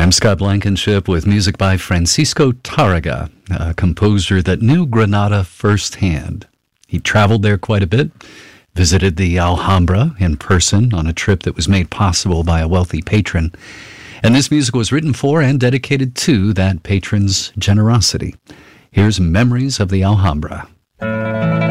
I'm Scott Blankenship with music by Francisco Tárrega, a composer that knew Granada firsthand. He traveled there quite a bit, visited the Alhambra in person on a trip that was made possible by a wealthy patron, and this music was written for and dedicated to that patron's generosity. Here's Memories of the Alhambra.